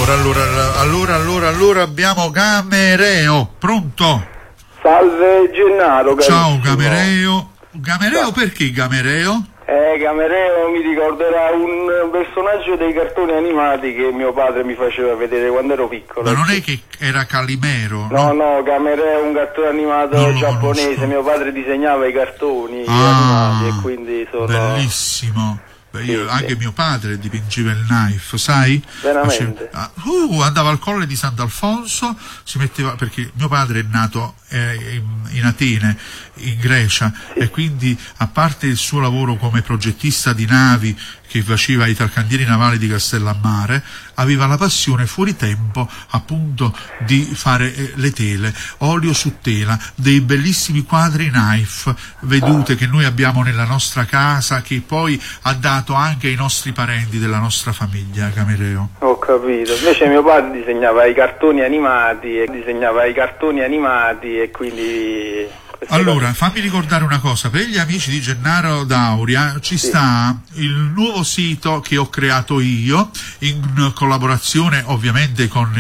Allora abbiamo Gamereo, pronto? Salve Gennaro, carissimo. Ciao Gamereo. Gamereo, perché Gamereo? Gamereo mi ricorderà un personaggio dei cartoni animati che mio padre mi faceva vedere quando ero piccolo. Ma non è che era Calimero? No, Gamereo è un cartone animato giapponese, conosco. Mio padre disegnava i cartoni animati e quindi sono... Bellissimo. Anche mio padre dipingeva il knife, sai? Veramente? Andava al Colle di Sant'Alfonso, si metteva, perché mio padre è nato in Atene, in Grecia, e quindi, a parte il suo lavoro come progettista di navi che faceva i talcandieri navali di Castellammare, aveva la passione fuori tempo appunto di fare le tele, olio su tela, dei bellissimi quadri knife, vedute che noi abbiamo nella nostra casa, che poi ha dato anche ai nostri parenti della nostra famiglia, Gamereo. Ho capito, invece mio padre disegnava i cartoni animati e quindi... Allora, fammi ricordare una cosa, per gli amici di Gennaro D'Auria ci sta il nuovo sito che ho creato io, in collaborazione ovviamente con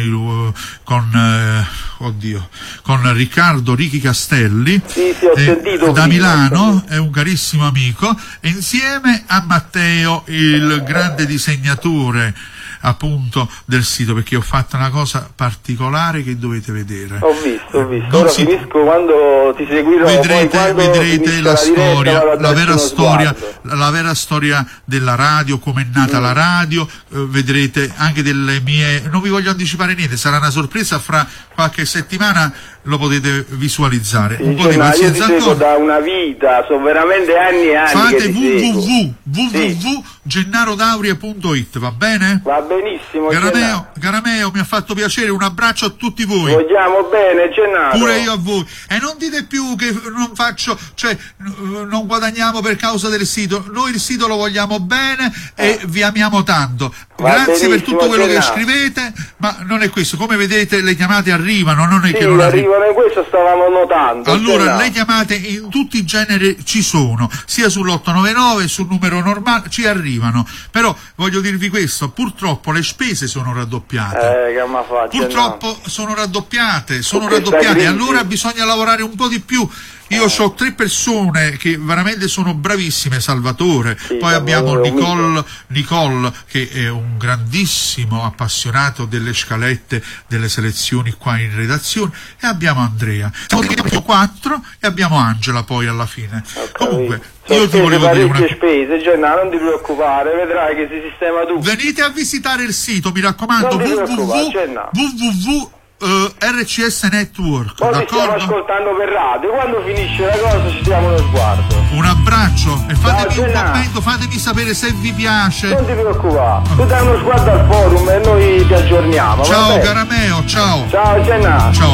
Riccardo Richi Castelli, ho sentito da Milano, è un carissimo amico, e insieme a Matteo, il grande disegnatore appunto del sito, perché ho fatto una cosa particolare che dovete vedere. Ho visto. Ora finisco, quando ti seguirò, vedrete la storia, la vera storia della radio, come è nata la radio, vedrete anche delle mie, non vi voglio anticipare niente, sarà una sorpresa, fra qualche settimana lo potete visualizzare. Un po' di pazienza ancora. Da una vita, sono veramente anni e anni. Fate www.gennarodauria.it, va bene? Va benissimo. Garameo, mi ha fatto piacere, un abbraccio a tutti voi. Vogliamo bene, Gennaro. Pure io a voi. E non dite più che non guadagniamo per causa del sito. Noi il sito lo vogliamo bene e vi amiamo tanto. Grazie per tutto quello che scrivete, ma non è questo. Come vedete, le chiamate arrivano, non è che non arrivano. Questo stavamo notando. Allora, le chiamate in tutti i generi ci sono, sia sull'899, sul numero normale, ci arrivano. Però voglio dirvi questo, purtroppo le spese sono raddoppiate. Sono raddoppiate, e allora bisogna lavorare un po' di più. Io ho 3 persone che veramente sono bravissime, Salvatore, poi abbiamo Nicole che è un grandissimo appassionato delle scalette delle selezioni qua in redazione, e abbiamo Andrea. Siamo 4 e abbiamo Angela poi alla fine. Comunque io ti volevo dire una spese, Gennaro, non ti preoccupare, vedrai che si sistema tutto. Venite a visitare il sito, mi raccomando, RCS Network. Poi ci stiamo ascoltando per radio, quando finisce la cosa ci diamo uno sguardo. Un abbraccio e fatemi un commento, fatemi sapere se vi piace. Non ti preoccupare, tu dai uno sguardo al forum e noi ti aggiorniamo. Ciao Garameo, ciao Gennaro. Ciao.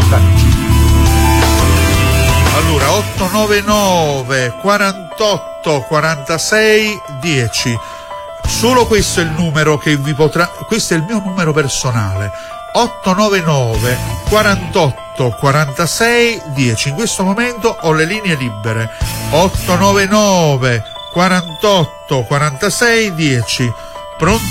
Allora, 899 48 46 10. Solo questo è il numero che vi potrà, questo è il mio numero personale, 899 48 46 10. In questo momento ho le linee libere, 899 48 46 10. Pronto?